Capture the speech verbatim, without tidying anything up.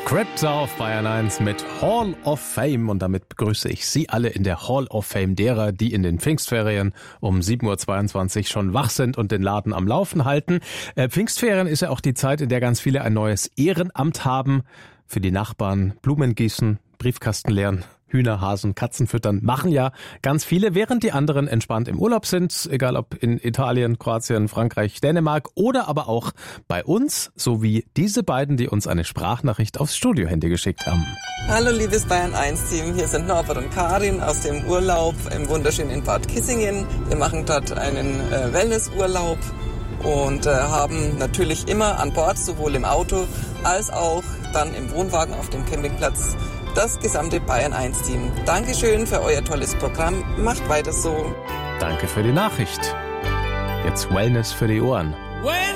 Krebs auf Bayern eins mit Hall of Fame und damit begrüße ich Sie alle in der Hall of Fame derer, die in den Pfingstferien um sieben Uhr zweiundzwanzig schon wach sind und den Laden am Laufen halten. Äh, Pfingstferien ist ja auch die Zeit, in der ganz viele ein neues Ehrenamt haben. Für die Nachbarn Blumen gießen, Briefkasten leeren, Hühner, Hasen, Katzen füttern, machen ja ganz viele, während die anderen entspannt im Urlaub sind, egal ob in Italien, Kroatien, Frankreich, Dänemark oder aber auch bei uns, so wie diese beiden, die uns eine Sprachnachricht aufs Studiohandy geschickt haben. Hallo liebes Bayern eins Team, hier sind Norbert und Karin aus dem Urlaub im wunderschönen Bad Kissingen. Wir machen dort einen äh, Wellnessurlaub und äh, haben natürlich immer an Bord, sowohl im Auto als auch dann im Wohnwagen auf dem Campingplatz, das gesamte Bayern eins Team. Dankeschön für euer tolles Programm. Macht weiter so. Danke für die Nachricht. Jetzt Wellness für die Ohren. Well